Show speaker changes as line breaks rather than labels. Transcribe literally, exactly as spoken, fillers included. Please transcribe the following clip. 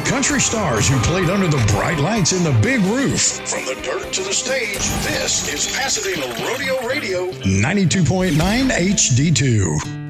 country stars who played under the bright lights and the big roof. From the dirt to the stage, this is Pasadena Rodeo Radio, ninety-two point nine H D two.